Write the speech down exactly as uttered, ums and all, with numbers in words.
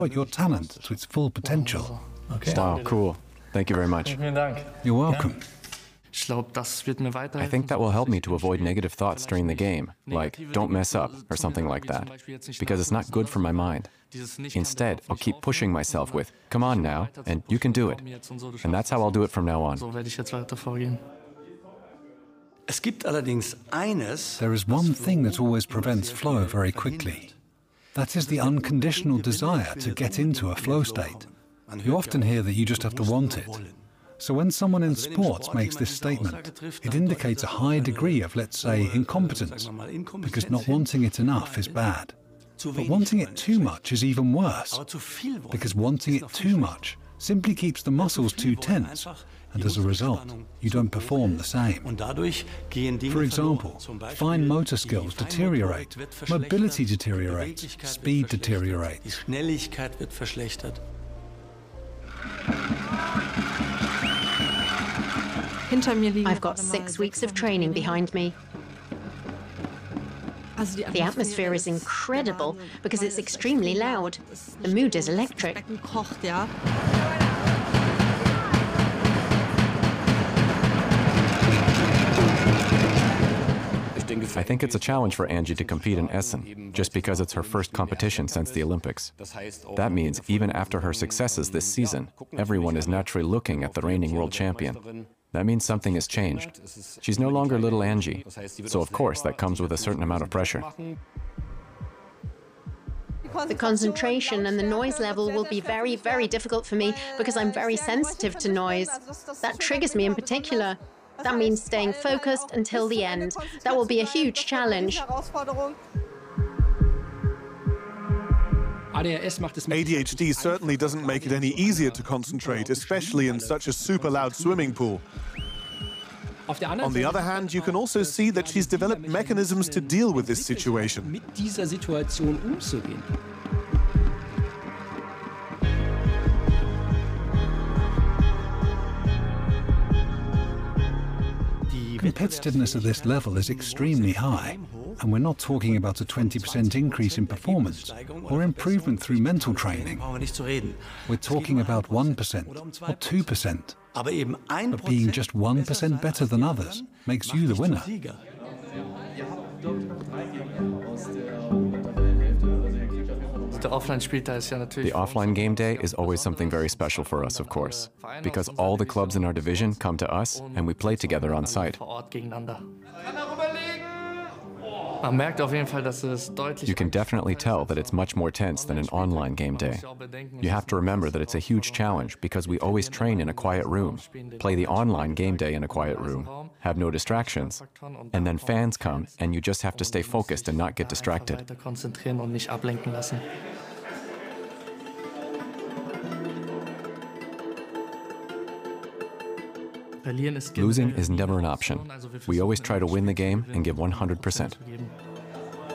your talent to its full potential. Okay. Wow, cool. Thank you very much. You're welcome. I think that will help me to avoid negative thoughts during the game, like, don't mess up, or something like that, because it's not good for my mind. Instead, I'll keep pushing myself with, come on now, and you can do it. And that's how I'll do it from now on. There is one thing that always prevents flow very quickly. That is the unconditional desire to get into a flow state. You often hear that you just have to want it. So when someone in sports makes this statement, it indicates a high degree of, let's say, incompetence, because not wanting it enough is bad. But wanting it too much is even worse, because wanting it too much simply keeps the muscles too tense, and as a result, you don't perform the same. For example, fine motor skills deteriorate, mobility deteriorates, speed deteriorates. I've got six weeks of training behind me. The atmosphere is incredible because it's extremely loud. The mood is electric. I think it's a challenge for Angie to compete in Essen, just because it's her first competition since the Olympics. That means even after her successes this season, everyone is naturally looking at the reigning world champion. That means something has changed. She's no longer little Angie, so of course that comes with a certain amount of pressure. The concentration and the noise level will be very, very difficult for me because I'm very sensitive to noise. That triggers me in particular. That means staying focused until the end. That will be a huge challenge. A D H D certainly doesn't make it any easier to concentrate, especially in such a super loud swimming pool. On the other hand, you can also see that she's developed mechanisms to deal with this situation. Competitiveness at this level is extremely high, and we're not talking about a twenty percent increase in performance or improvement through mental training. We're talking about one percent or two percent. But being just one percent better than others makes you the winner. The offline game day is always something very special for us, of course, because all the clubs in our division come to us and we play together on site. You can definitely tell that it's much more tense than an online game day. You have to remember that it's a huge challenge because we always train in a quiet room, play the online game day in a quiet room, have no distractions, and then fans come and you just have to stay focused and not get distracted. Losing is never an option. We always try to win the game and give one hundred percent.